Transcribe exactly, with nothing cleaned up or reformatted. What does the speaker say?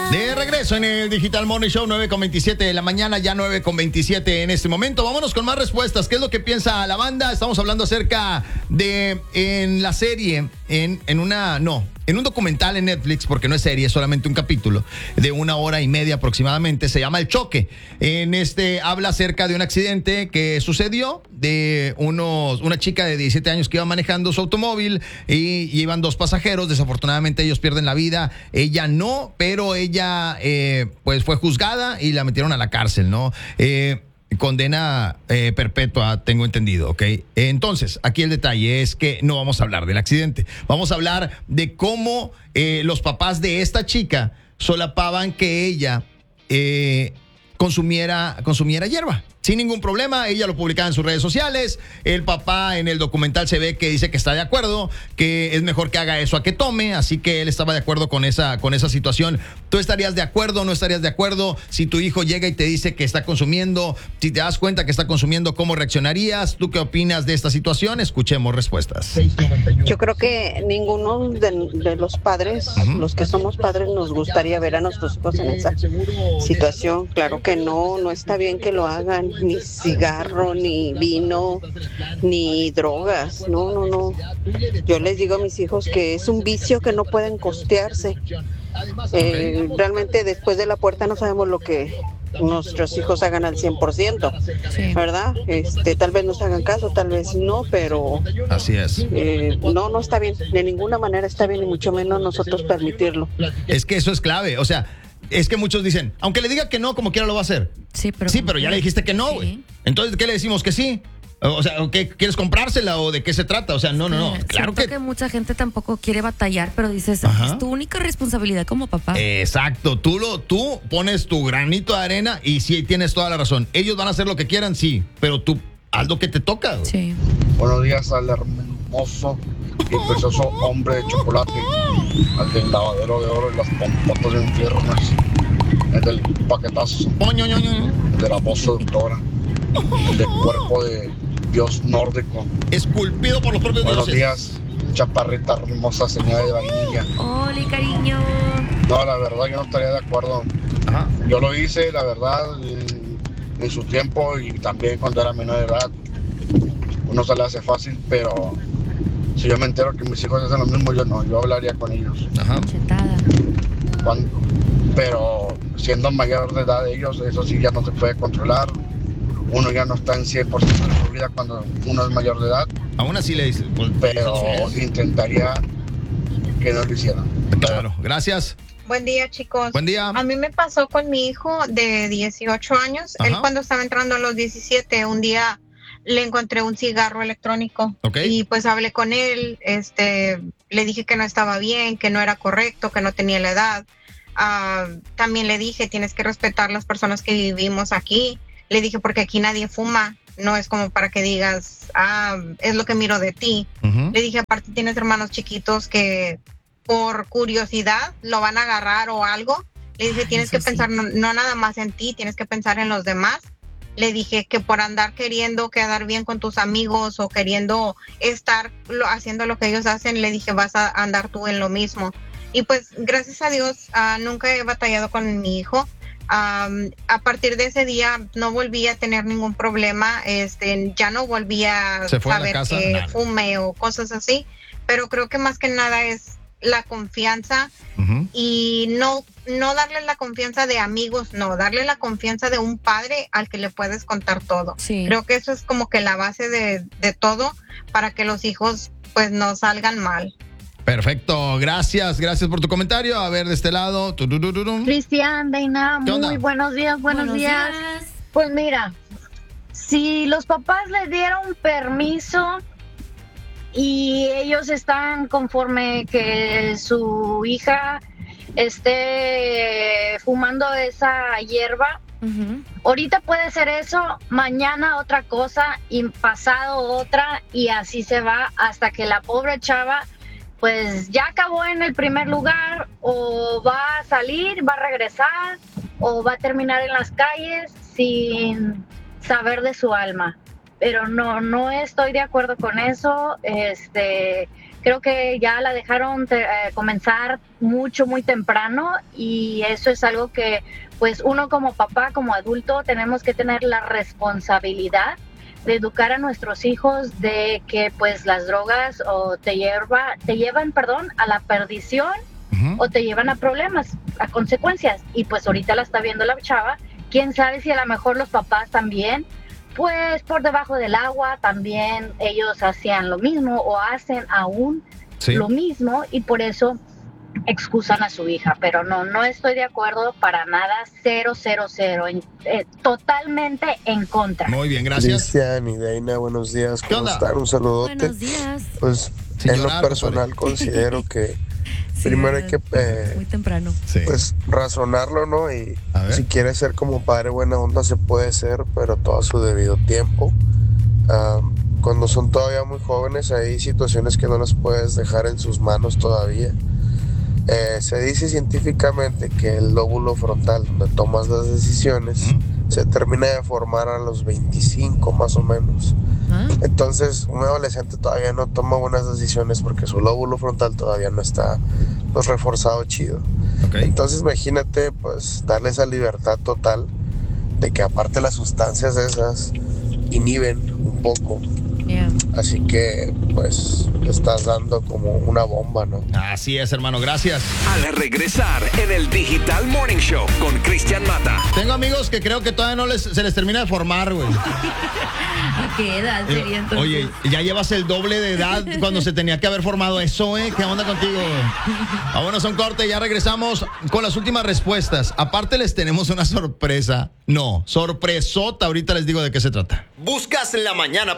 De regreso en el Digital Morning Show, nueve con veintisiete de la mañana, ya nueve con veintisiete en este momento. Vámonos con más respuestas. ¿Qué es lo que piensa la banda? Estamos hablando acerca de en la serie, en, en una, no, en un documental en Netflix, porque no es serie, es solamente un capítulo, de una hora y media aproximadamente, se llama El Choque. En este habla acerca de un accidente que sucedió de unos, una chica de diecisiete años que iba manejando su automóvil y, y iban dos pasajeros. Desafortunadamente ellos pierden la vida, ella no, pero ella eh, pues fue juzgada y la metieron a la cárcel, ¿no? Eh, condena eh, perpetua, tengo entendido, ¿ok? Entonces, aquí el detalle es que no vamos a hablar del accidente. Vamos a hablar de cómo eh, los papás de esta chica solapaban que ella eh, consumiera, consumiera hierba. Sin ningún problema, ella lo publicaba en sus redes sociales. El papá en el documental se ve que dice que está de acuerdo, que es mejor que haga eso a que tome, así que él estaba de acuerdo con esa, con esa situación. ¿Tú estarías de acuerdo o no estarías de acuerdo? Si tu hijo llega y te dice que está consumiendo, si te das cuenta que está consumiendo, ¿cómo reaccionarías? ¿Tú qué opinas de esta situación? Escuchemos respuestas. Yo creo que ninguno de, de los padres, uh-huh. los que somos padres, nos gustaría ver a nuestros hijos en esa situación. Claro que no, no está bien que lo hagan. Ni cigarro, ni vino, ni drogas. No, no, no. Yo les digo a mis hijos que es un vicio que no pueden costearse. Eh, realmente después de la puerta no sabemos lo que nuestros hijos hagan al cien por ciento, sí. ¿verdad? Este, tal vez nos hagan caso, tal vez no, pero... Así es. Eh, no, no está bien. De ninguna manera está bien, y mucho menos nosotros permitirlo. Es que eso es clave, o sea... Es que muchos dicen, aunque le diga que no, como quiera lo va a hacer. Sí, pero, sí, pero ya le dijiste que no, güey. Sí. Entonces, ¿qué le decimos que sí? O sea, ¿qué, ¿quieres comprársela o de qué se trata? O sea, no, no, no. Sí, claro que... que mucha gente tampoco quiere batallar, pero dices, Ajá. es tu única responsabilidad como papá. Exacto. Tú, lo, tú pones tu granito de arena y sí, tienes toda la razón. Ellos van a hacer lo que quieran, sí, pero tú haz lo que te toca, güey. Sí. Buenos días al hermoso y precioso hombre de chocolate, al del lavadero de oro y las pompotas de infiernos, el del paquetazo, el de la voz seductora, el del cuerpo de dios nórdico, esculpido por los propios Buenos dioses. días, chaparrita hermosa, señora de vainilla. Hola, cariño. No, la verdad yo no estaría de acuerdo. Ajá. Yo lo hice, la verdad, en, en su tiempo y también cuando era menor de edad. Uno se le hace fácil, pero si yo me entero que mis hijos hacen lo mismo, yo no, yo hablaría con ellos. Ajá. Cuando, pero siendo mayor de edad ellos, eso sí ya no se puede controlar. Uno ya no está en cien por ciento de su vida cuando uno es mayor de edad. Aún así le dices. Pues, pero intentaría que no lo hicieran. Claro, gracias. Buen día, chicos. Buen día. A mí me pasó con mi hijo de dieciocho años. Ajá. Él cuando estaba entrando a los diecisiete, un día le encontré un cigarro electrónico. Okay. Y pues hablé con él, este, le dije que no estaba bien, que no era correcto, que no tenía la edad. Uh, también le dije, tienes que respetar las personas que vivimos aquí. Le dije, porque aquí nadie fuma. No es como para que digas, ah, es lo que miro de ti. Uh-huh. Le dije, aparte tienes hermanos chiquitos que por curiosidad lo van a agarrar o algo. Le dije, tienes Eso que sí. pensar no, no nada más en ti, tienes que pensar en los demás. Le dije que por andar queriendo quedar bien con tus amigos o queriendo estar lo, haciendo lo que ellos hacen, le dije, vas a andar tú en lo mismo. Y pues, gracias a Dios, uh, nunca he batallado con mi hijo. Um, a partir de ese día no volví a tener ningún problema, este, ya no volví a saber que nah. fume o cosas así, pero creo que más que nada es la confianza uh-huh. y no, no darle la confianza de amigos, no, darle la confianza de un padre al que le puedes contar todo. Sí. Creo que eso es como que la base de, de todo para que los hijos pues no salgan mal. Perfecto, gracias, gracias por tu comentario. A ver, de este lado. Cristian, Deina, muy onda? buenos días, buenos, buenos días. días. Pues mira, si los papás les dieron permiso y ellos están conforme que su hija esté fumando esa hierba, uh-huh. ahorita puede ser eso, mañana otra cosa y pasado otra, y así se va hasta que la pobre chava pues ya acabó en el primer lugar, o va a salir, va a regresar, o va a terminar en las calles sin saber de su alma. Pero no, no estoy de acuerdo con eso. Este, creo que ya la dejaron te, eh, comenzar mucho, muy temprano, y eso es algo que pues uno como papá, como adulto, tenemos que tener la responsabilidad de educar a nuestros hijos de que pues las drogas o te lleva, te llevan, perdón, a la perdición, uh-huh, o te llevan a problemas, a consecuencias. Y pues ahorita la está viendo la chava, quién sabe si a lo mejor los papás también, pues por debajo del agua también ellos hacían lo mismo o hacen aún sí. lo mismo, y por eso excusan a su hija. Pero no, no estoy de acuerdo para nada, cero, cero, cero, en, eh, totalmente en contra. Muy bien, gracias. Cristian y Deina, buenos días, ¿cómo están? Un saludote. Buenos días. Pues Sin en llorar, lo personal compadre. considero que Sí, primero hay que eh, muy temprano. Sí. pues razonarlo, ¿no? Y A ver. si quieres ser como padre buena onda se puede ser, pero todo a su debido tiempo. Um, cuando son todavía muy jóvenes hay situaciones que no las puedes dejar en sus manos todavía. Eh, se dice científicamente que el lóbulo frontal, donde tomas las decisiones, ¿Mm? se termina de formar a los veinticinco más o menos. ¿Ah? Entonces, un adolescente todavía no toma buenas decisiones porque su lóbulo frontal todavía no está pues, reforzado chido. Okay. Entonces, imagínate, pues, darle esa libertad total de que aparte las sustancias esas inhiben un poco. Yeah. Así que, pues, le estás dando como una bomba, ¿no? Así es, hermano, gracias. Al regresar en el Digital Morning Show con Cristian Mata. Tengo amigos que creo que todavía no les, se les termina de formar, güey. ¿A qué edad sería entonces? Oye, ya llevas el doble de edad cuando se tenía que haber formado eso, ¿eh? ¿Qué onda contigo? Vámonos a un corte, ya regresamos con las últimas respuestas. Aparte les tenemos una sorpresa. No, sorpresota, ahorita les digo de qué se trata. Buscas la mañana